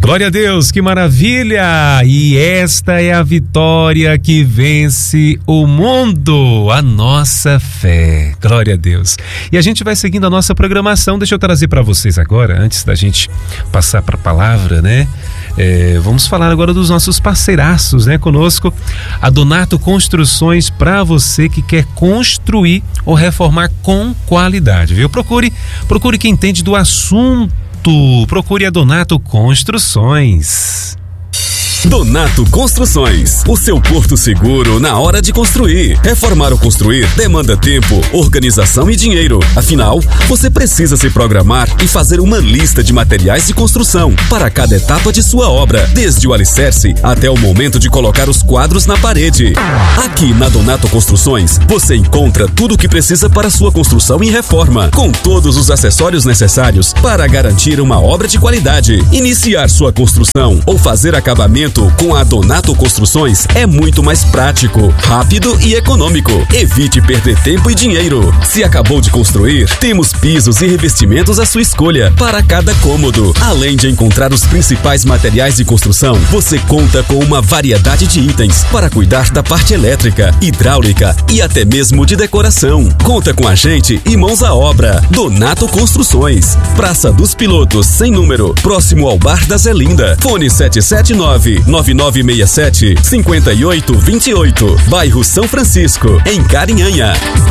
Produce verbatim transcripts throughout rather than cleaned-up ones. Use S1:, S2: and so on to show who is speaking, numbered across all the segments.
S1: Glória a Deus, que maravilha! E esta é a vitória que vence o mundo, a nossa fé. Glória a Deus. E a gente vai seguindo a nossa programação. Deixa eu trazer para vocês agora, antes da gente passar para a palavra, né? É, vamos falar agora dos nossos parceiraços, né? Conosco, a Donato Construções, para você que quer construir ou reformar com qualidade, viu? Procure, procure quem entende do assunto. Procure a Donato Construções.
S2: Donato Construções, o seu porto seguro na hora de construir. Reformar ou construir demanda tempo, organização e dinheiro. Afinal, você precisa se programar e fazer uma lista de materiais de construção para cada etapa de sua obra, desde o alicerce até o momento de colocar os quadros na parede. Aqui na Donato Construções, você encontra tudo o que precisa para sua construção e reforma, com todos os acessórios necessários para garantir uma obra de qualidade. Iniciar sua construção ou fazer acabamento com a Donato Construções é muito mais prático, rápido e econômico. Evite perder tempo e dinheiro. Se acabou de construir, temos pisos e revestimentos à sua escolha para cada cômodo. Além de encontrar os principais materiais de construção, você conta com uma variedade de itens para cuidar da parte elétrica, hidráulica e até mesmo de decoração. Conta com a gente e mãos à obra. Donato Construções, Praça dos Pilotos, sem número, próximo ao Bar da Zelinda. Fone sete sete nove, nove nove seis sete, cinco oito dois oito, bairro São Francisco, em Carinhanha.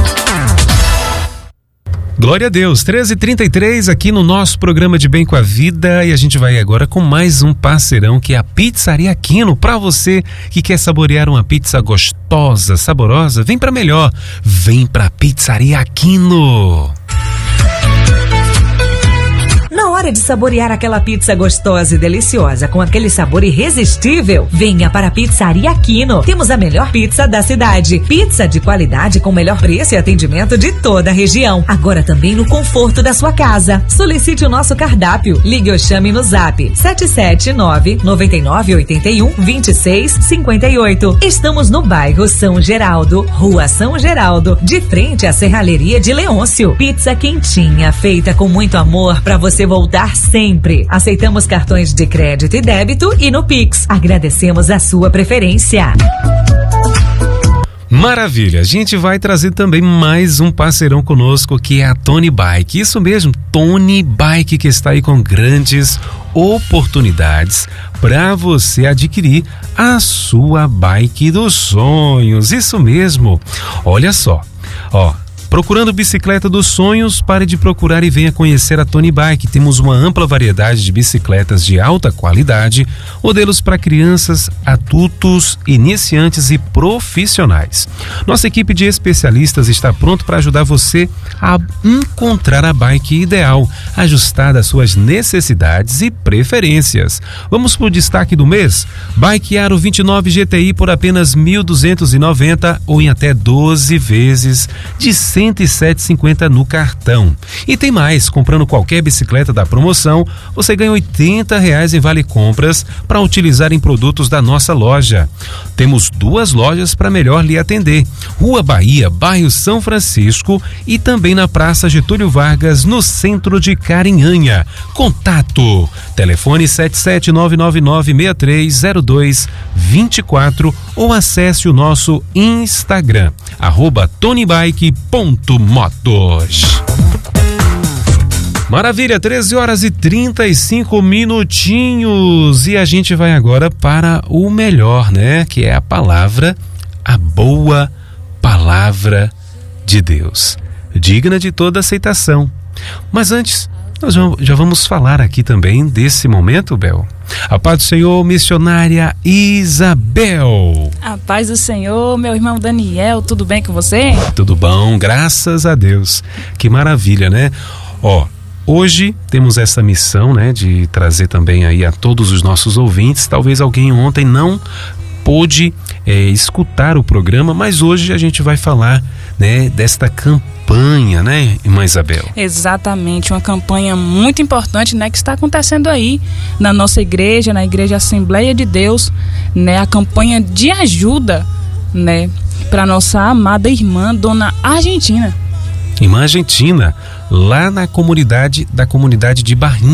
S1: Glória a Deus, treze e trinta e três aqui no nosso programa de Bem com a Vida, e a gente vai agora com mais um parceirão, que é a Pizzaria Aquino. Para você que quer saborear uma pizza gostosa, saborosa, vem para melhor, vem para Pizzaria Aquino.
S3: Na hora de saborear aquela pizza gostosa e deliciosa, com aquele sabor irresistível, venha para a Pizzaria Aquino. Temos a melhor pizza da cidade. Pizza de qualidade com melhor preço e atendimento de toda a região. Agora também no conforto da sua casa. Solicite o nosso cardápio. Ligue ou chame no zap sete sete nove, nove nove oito um, dois seis cinco oito. Estamos no bairro São Geraldo, Rua São Geraldo, de frente à Serralheria de Leôncio. Pizza quentinha, feita com muito amor para você voltar sempre. Aceitamos cartões de crédito e débito e no Pix. Agradecemos a sua preferência.
S1: Maravilha, a gente vai trazer também mais um parceirão conosco, que é a Tony Bike. Isso mesmo, Tony Bike, que está aí com grandes oportunidades para você adquirir a sua bike dos sonhos. Isso mesmo, olha só, ó. Procurando bicicleta dos sonhos, pare de procurar e venha conhecer a Tony Bike. Temos uma ampla variedade de bicicletas de alta qualidade, modelos para crianças, adultos, iniciantes e profissionais. Nossa equipe de especialistas está pronto para ajudar você a encontrar a bike ideal, ajustada às suas necessidades e preferências. Vamos para o destaque do mês? Bike Aro vinte e nove G T I por apenas mil duzentos e noventa ou em até doze vezes de cento e sete reais e cinquenta centavos no cartão. E tem mais, comprando qualquer bicicleta da promoção, você ganha oitenta reais em vale compras para utilizar em produtos da nossa loja. Temos duas lojas para melhor lhe atender: Rua Bahia, bairro São Francisco, e também na Praça Getúlio Vargas, no centro de Carinhanha. Contato: telefone sete sete nove nove nove seis três zero dois dois quatro ou acesse o nosso Instagram, arroba tonybike ponto motos. Maravilha, treze horas e trinta e cinco minutinhos, e a gente vai agora para o melhor, né? Que é a palavra, a boa palavra de Deus, digna de toda aceitação. Mas antes, nós já vamos falar aqui também desse momento, Bel. A paz do Senhor, missionária Isabel.
S4: A paz do Senhor, meu irmão Daniel, tudo bem com você?
S1: Tudo bom, graças a Deus. Que maravilha, né? Ó, hoje temos essa missão, né, de trazer também aí a todos os nossos ouvintes. Talvez alguém ontem não pôde é, escutar o programa, mas hoje a gente vai falar, né, desta campanha, né, irmã Isabel?
S4: Exatamente, uma campanha muito importante, né, que está acontecendo aí na nossa igreja, na Igreja Assembleia de Deus, né, a campanha de ajuda, né, para nossa amada irmã, Dona Argentina.
S1: Irmã Argentina, lá na comunidade, da comunidade de Barrinha.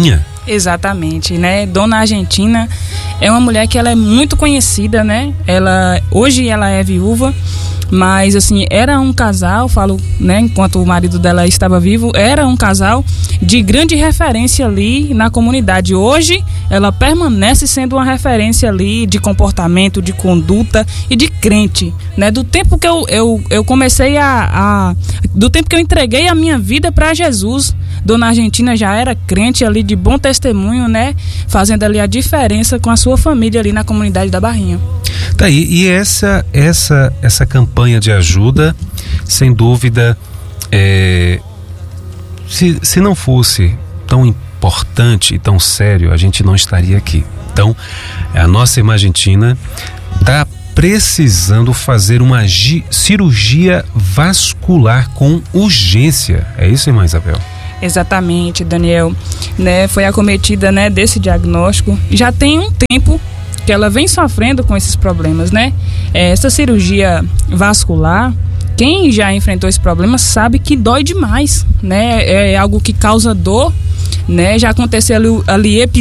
S4: Exatamente, né? Dona Argentina é uma mulher que ela é muito conhecida, né? Ela, hoje ela é viúva, mas assim, era um casal, falo, né, enquanto o marido dela estava vivo, era um casal de grande referência ali na comunidade. Hoje ela permanece sendo uma referência ali de comportamento, de conduta e de crente, né? Do tempo que eu, eu, eu comecei a, a do tempo que eu entreguei a minha vida para Jesus, Dona Argentina já era crente ali, de bom testemunho, né? Fazendo ali a diferença com a sua família ali na comunidade da Barrinha.
S1: Tá aí, e essa, essa, essa campanha de ajuda, sem dúvida, é, se, se não fosse tão importante e tão sério, a gente não estaria aqui. Então, a nossa irmã Argentina está precisando fazer uma gi- cirurgia vascular com urgência. É isso, irmã Isabel?
S4: Exatamente, Daniel, né, foi acometida, né, desse diagnóstico. Já tem um tempo que ela vem sofrendo com esses problemas, né? Essa cirurgia vascular, quem já enfrentou esse problema sabe que dói demais, né? É algo que causa dor, né? Já aconteceu ali, ali